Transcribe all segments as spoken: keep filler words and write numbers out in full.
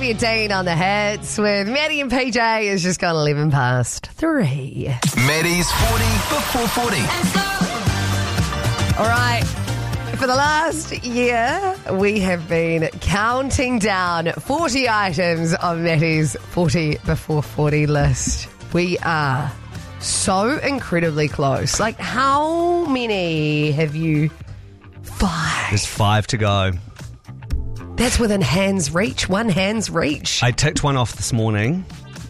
Olivia Dean on the hits with Maddie and P J. It's just gone eleven past three. Maddie's forty before forty. All right. For the last year, we have been counting down forty items on Maddie's forty before forty list. We are so incredibly close. Like, how many have you? Five. There's five to go. That's within hand's reach. One hand's reach. I ticked one off this morning.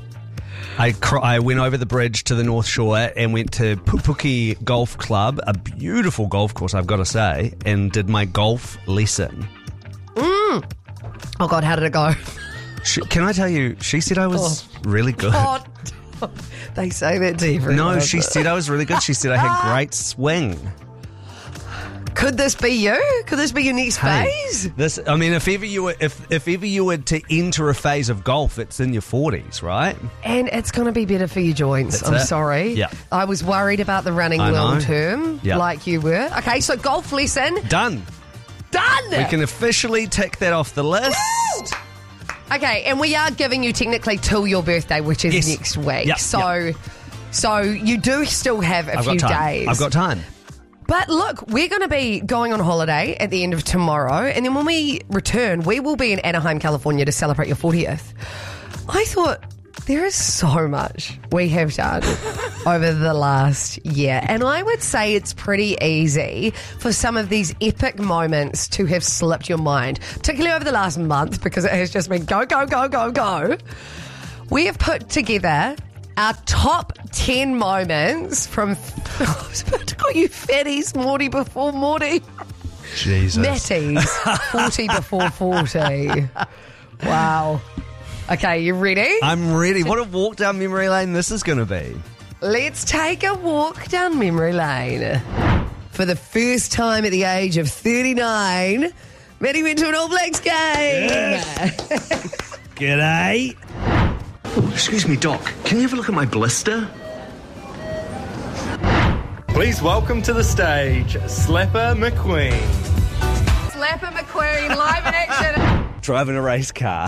I cr- I went over the bridge to the North Shore and went to Pupuki Golf Club, a beautiful golf course, I've got to say, and did my golf lesson. Mm. Oh, God, how did it go? She, can I tell you, she said I was oh. really good. Oh, they say that to everyone. No, she said I was really good. She said I had great swing. Could this be you? Could this be your next hey, phase? This, I mean, if ever you were, if if ever you were to enter a phase of golf, it's in your forties, right? And it's going to be better for your joints. That's I'm it. sorry. Yeah. I was worried about the running I long know. term, Yeah. like you were. Okay, so golf lesson Done. done. We can officially tick that off the list. Okay, and we are giving you technically till your birthday, which is Yes. next week. Yep, So, yep. so you do still have a I've few got time. days. I've got time. But look, we're going to be going on holiday at the end of tomorrow, and then when we return, we will be in Anaheim, California to celebrate your fortieth. I thought there is so much we have done over the last year, and I would say it's pretty easy for some of these epic moments to have slipped your mind, particularly over the last month, because it has just been go, go, go, go, go. We have put together our top ten moments from... I was about to call you fatties, Morty before Morty. Jesus. Matties, forty before forty. Wow. Okay, you ready? I'm ready. What a walk down memory lane this is going to be. Let's take a walk down memory lane. For the first time at the age of thirty-nine, Maddie went to an All Blacks game. Yes. G'day. Oh, excuse me, Doc. Can you have a look at my blister? Please welcome to the stage, Slapper McQueen. Slapper McQueen, live in action. Driving a race car.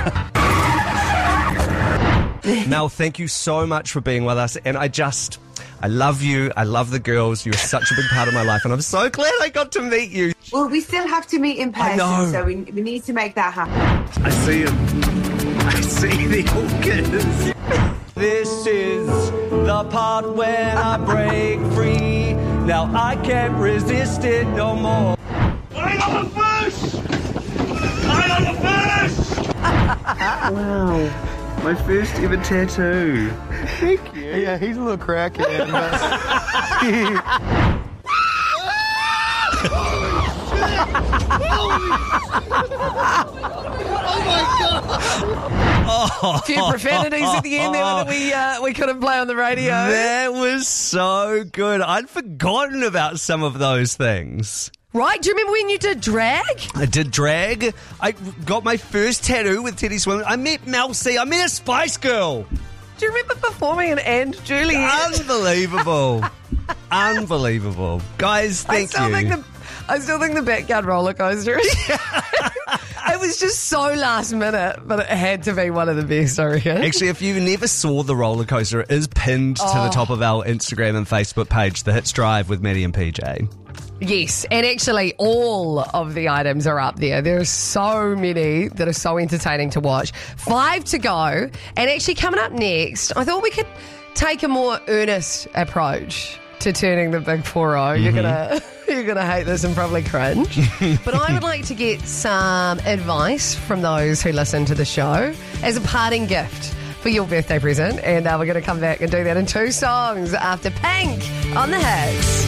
Mel, thank you so much for being with us. And I just, I love you. I love the girls. You're such a big part of my life. And I'm so glad I got to meet you. Well, we still have to meet in I know. person, so we, we need to make that happen. I see him. I see the orchids. This is the part when I break free. Now I can't resist it no more. I'm on the fish! I'm on the fish! Wow. My first ever tattoo. Thank you. Yeah, he's a little crackhead. A few profanities at the end there that we uh, we couldn't play on the radio. That was so good. I'd forgotten about some of those things. Right? Do you remember when you did drag? I did drag. I got my first tattoo with Teddy Swim. I met Mel C. I met a Spice Girl. Do you remember performing in And Juliet? Unbelievable. Unbelievable. Guys, thank I still you. Think the, I still think the Backyard roller coaster is... It was just so last minute, but it had to be one of the best, I reckon. Actually, if you never saw the roller coaster, it is pinned Oh. to the top of our Instagram and Facebook page, The Hits Drive with Maddie and P J. Yes, and actually all of the items are up there. There are so many that are so entertaining to watch. Five to go, and actually coming up next, I thought we could take a more earnest approach to turning the big four oh. You're gonna you're gonna hate this and probably cringe. But I would like to get some advice from those who listen to the show as a parting gift for your birthday present. And uh, we're gonna come back and do that in two songs after Pink on the Hits.